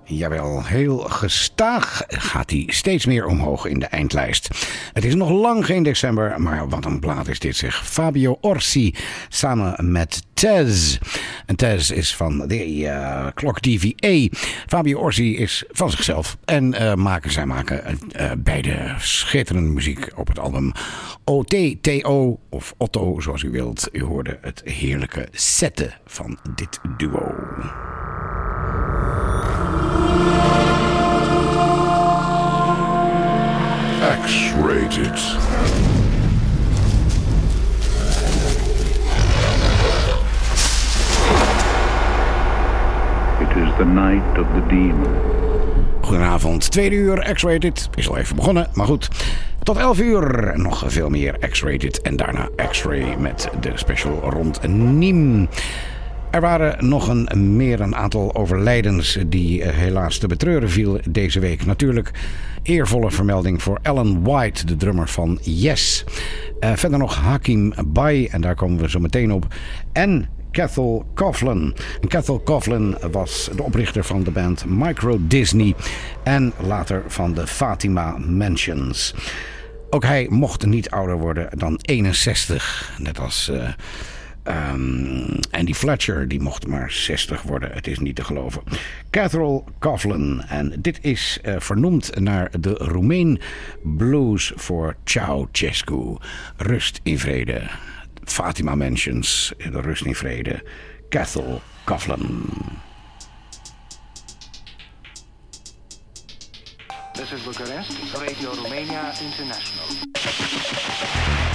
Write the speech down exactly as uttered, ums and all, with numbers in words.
Jawel, heel gestaag gaat hij steeds meer omhoog in de eindlijst. Het is nog lang geen december, maar wat een plaat is dit zeg. Fabio Orsi samen met Tez. En Tez is van de uh, Clock D V A. Fabio Orsi is van zichzelf. En uh, maken, zij maken uh, beide schitterende muziek op het album O T T O of Otto, zoals u wilt. U hoorde het heerlijke setten van dit duo. X-rated. It is the night of the demon. Goedenavond, tweede uur X-rated. Is al even begonnen, maar goed. Tot elf uur nog veel meer X-rated. En daarna X-ray met de special rond Niem. Er waren nog een, meer een aantal overlijdens die uh, helaas te betreuren viel deze week. Natuurlijk eervolle vermelding voor Alan White, de drummer van Yes. Uh, verder nog Hakim Bai, en daar komen we zo meteen op. En Cathal Coughlan. Cathal Coughlan was de oprichter van de band Micro Disney en later van de Fatima Mansions. Ook hij mocht niet ouder worden dan eenenzestig, net als Uh, Um, Andy Fletcher, die mocht maar zestig worden. Het is niet te geloven. Cathal Coughlan. En dit is uh, vernoemd naar de Roemeen blues voor Ceausescu. Rust in vrede. Fatima Mansions. De rust in vrede. Cathal Coughlan. This is Bucharest, Radio Romania International.